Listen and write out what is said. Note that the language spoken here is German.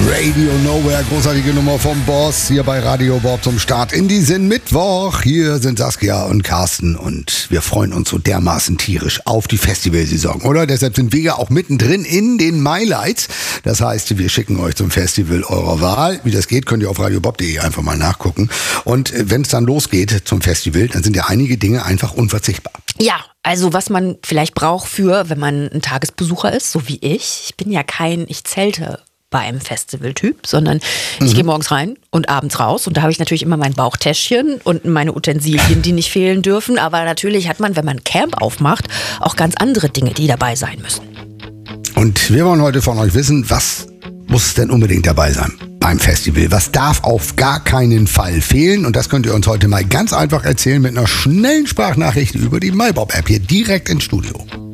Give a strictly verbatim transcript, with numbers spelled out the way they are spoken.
Radio Nowhere, großartige Nummer vom Boss hier bei Radio Bob zum Start in diesen Mittwoch. Hier sind Saskia und Carsten und wir freuen uns so dermaßen tierisch auf die Festivalsaison, oder? Deshalb sind wir ja auch mittendrin in den Mailights. Das heißt, wir schicken euch zum Festival eurer Wahl. Wie das geht, könnt ihr auf radiobob punkt de einfach mal nachgucken. Und wenn es dann losgeht zum Festival, dann sind ja einige Dinge einfach unverzichtbar. Ja, also was man vielleicht braucht für, wenn man ein Tagesbesucher ist, so wie ich. Ich bin ja kein, ich zelte bei einem Festivaltyp, sondern ich mhm. gehe morgens rein und abends raus und da habe ich natürlich immer mein Bauchtäschchen und meine Utensilien, die nicht fehlen dürfen, aber natürlich hat man, wenn man Camp aufmacht, auch ganz andere Dinge, die dabei sein müssen. Und wir wollen heute von euch wissen, was muss denn unbedingt dabei sein beim Festival? Was darf auf gar keinen Fall fehlen? Und das könnt ihr uns heute mal ganz einfach erzählen mit einer schnellen Sprachnachricht über die MyBob-App hier direkt ins Studio.